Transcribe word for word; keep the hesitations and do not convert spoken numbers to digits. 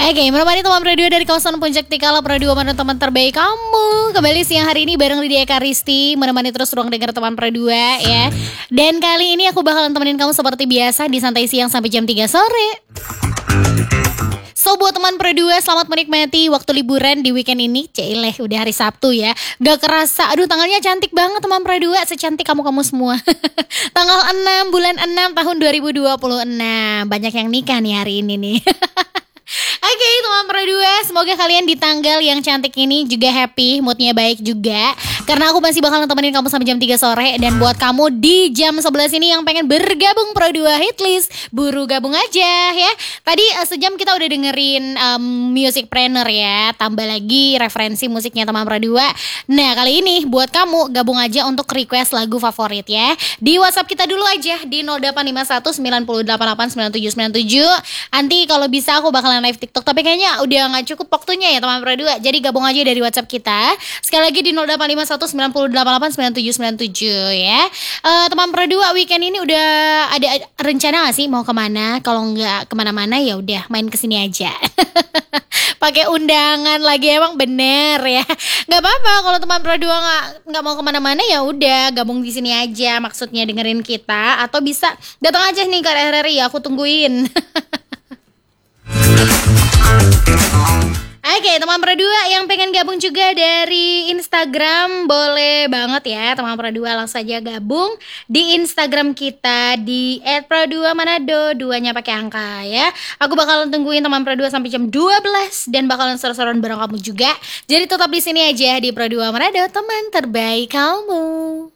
Oke, menemani teman Pro dua dari kawasan Puncak Tikala, Pro dua mana teman terbaik kamu. Kembali siang hari ini bareng Lydia Eka Risti, menemani terus ruang dengar teman Pro dua ya. Dan kali ini aku bakalan temenin kamu seperti biasa di Santai Siang sampai jam tiga sore. So buat teman Pro dua, selamat menikmati waktu liburan di weekend ini. Ceileh, udah hari Sabtu ya. Gak kerasa, aduh tanggalnya cantik banget teman Pro dua. Secantik kamu-kamu semua. Tanggal enam bulan enam tahun dua ribu dua puluh enam. Banyak yang nikah nih hari ini nih. Oke okay, teman Pro dua, semoga kalian di tanggal yang cantik ini juga happy, moodnya baik juga. Karena aku masih bakalan temenin kamu sampai jam tiga sore. Dan buat kamu di jam sebelas ini yang pengen bergabung Pro dua Hitlist, buru gabung aja ya. Tadi uh, sejam kita udah dengerin um, Music Planner ya. Tambah lagi referensi musiknya teman Pro dua. Nah kali ini buat kamu gabung aja untuk request lagu favorit ya. Di WhatsApp kita dulu aja di nol delapan lima satu sembilan delapan delapan sembilan tujuh sembilan tujuh. Nanti kalau bisa aku bakalan live TikTok, tapi kayaknya udah gak cukup waktunya ya teman Pro dua. Jadi gabung aja dari WhatsApp kita. Sekali lagi di nol delapan lima satu sembilan delapan delapan sembilan tujuh sembilan tujuh ya. uh, Teman Pro dua, weekend ini udah ada rencana gak sih mau kemana? Kalau nggak kemana-mana ya udah main kesini aja. Pakai undangan lagi emang bener ya. Nggak apa-apa kalau teman Pro dua nggak nggak mau kemana-mana ya udah gabung di sini aja. Maksudnya dengerin kita, atau bisa datang aja nih ke R R I, aku tungguin. Oke okay, teman Pro dua yang pengen gabung juga dari Instagram, boleh banget ya teman Pro dua, langsung saja gabung di Instagram kita di et pro dua manado, duanya pakai angka ya. Aku bakalan tungguin teman Pro dua sampai jam dua belas dan bakalan seru-seruan bareng kamu juga. Jadi tetap di sini aja di Pro dua Manado, teman terbaik kamu.